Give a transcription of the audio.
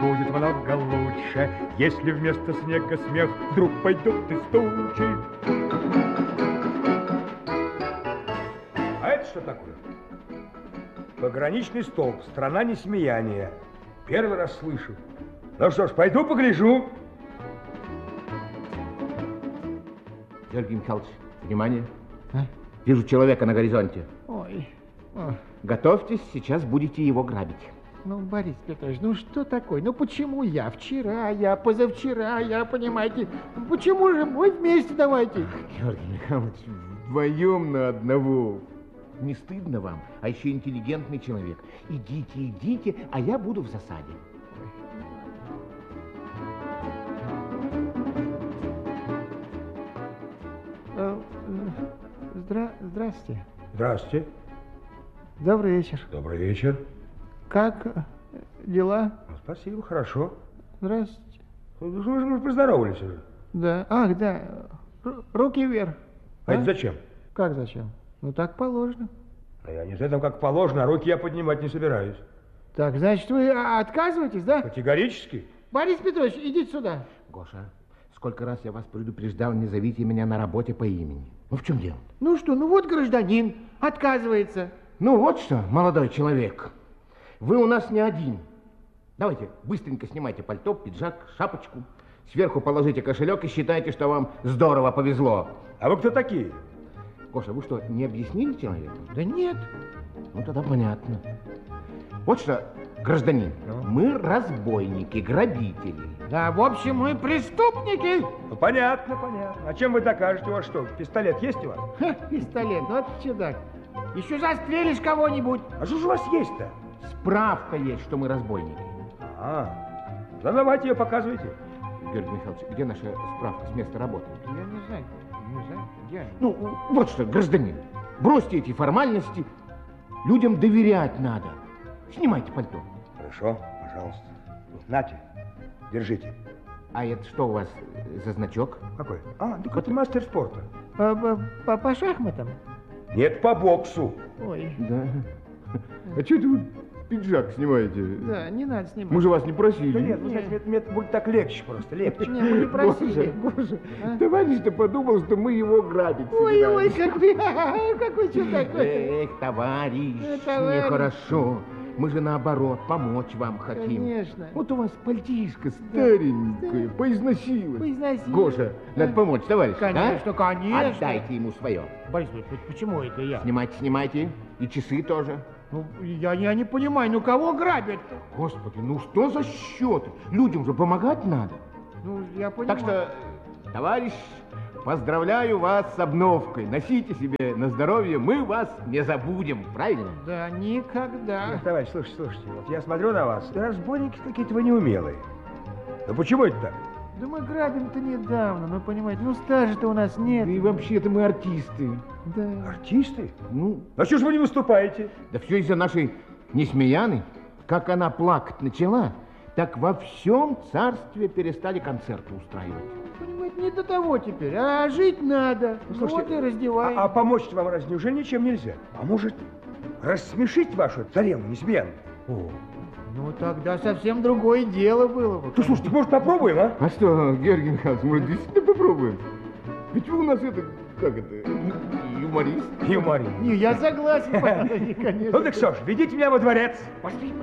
будет много лучше, если вместо снега смех вдруг пойдет из тучи. А это что такое? Пограничный столб, страна несмеяния. Первый раз слышу. Ну что ж, пойду погляжу. Георгий Михайлович, внимание. Вижу человека на горизонте. Ой. Готовьтесь, сейчас будете его грабить. Ну, Борис Петрович, ну что такое? Ну почему я? Вчера я, позавчера я, понимаете? Почему же мы вместе давайте? Георгий Михайлович, вдвоем на одного. Не стыдно вам? А еще интеллигентный человек. Идите, идите, а я буду в засаде. Здрасте. Здравствуйте. Добрый вечер. Добрый вечер. Как дела? Спасибо, хорошо. Здравствуйте. Мы поздоровались уже. Да. Ах, да. Руки вверх. А это зачем? Как зачем? Ну, так положено. А я не знаю, как положено, а руки я поднимать не собираюсь. Так, значит, вы отказываетесь, да? Категорически. Борис Петрович, идите сюда. Гоша, сколько раз я вас предупреждал, не зовите меня на работе по имени. Ну, в чем дело? Ну что, ну вот гражданин отказывается. Ну, вот что, молодой человек, вы у нас не один. Давайте, быстренько снимайте пальто, пиджак, шапочку. Сверху положите кошелек и считайте, что вам здорово повезло. А вы кто такие? Гоша, вы что, не объяснили человеку? Да нет. Ну, тогда понятно. Вот что, гражданин, мы разбойники, грабители. Да, в общем, мы преступники. Ну, понятно, понятно. А чем вы докажете? У вас что, пистолет есть у вас? Ха, пистолет, вот чудак. Еще застрелишь кого-нибудь. А что же у вас есть-то? Справка есть, что мы разбойники. Да давайте ее показывайте. Георгий Михайлович, где наша справка с места работы? Я не знаю, где. Ну, вот что, гражданин, бросьте эти формальности. Людям доверять надо. Снимайте пальто. Хорошо, пожалуйста. Нате, держите. А это что у вас за значок? Какой? Так это мастер спорта. По шахматам? Нет, по боксу. Ой. Да. А что это вы пиджак снимаете? Да, не надо снимать. Мы же вас не просили. Да нет, вы знаете, мне будет так легче просто, легче. Не, мы не просили. Боже, товарищ-то подумал, что мы его грабить Ой, собираемся. какой чудак. Эх, товарищ, товарищ. нехорошо. Мы же наоборот, помочь вам хотим. Конечно. Вот у вас пальтишко старенькое, поизносилось. Поизносилось. Гоша, надо помочь, товарищ. Конечно, конечно. Отдайте ему свое. Борис Петрович, почему это я? Снимайте. И часы тоже. Ну, я не понимаю, ну кого грабят-то? Господи, ну что за счеты? Людям же помогать надо. Ну, я понимаю. Так что, товарищ, поздравляю вас с обновкой. Носите себе на здоровье, мы вас не забудем, правильно? Да, никогда. Товарищ, слушайте, вот я смотрю на вас. Разбойники какие-то вы неумелые. Да почему это так? Да мы грабим-то недавно, ну, понимаете, ну, стажа-то у нас нет. И вообще-то мы артисты. Да. Артисты? Ну, А что же вы не выступаете? да все из-за нашей Несмеяны. Как она плакать начала, так во всем царстве перестали концерты устраивать. Понимаете, не до того теперь, а жить надо. Слушайте, вот и раздеваем. А помочь вам разве неужели ничем нельзя? А может, рассмешить вашу царевну Несмеяну? Ну, тогда совсем другое дело было бы. Ну, слушайте, может, попробуем, а? А что, Георгий Михайлович, может, действительно попробуем? Ведь вы у нас это, как это, юморист? Юморист. Не, я согласен, конечно. Ну так что ж, ведите меня во дворец. Пошли.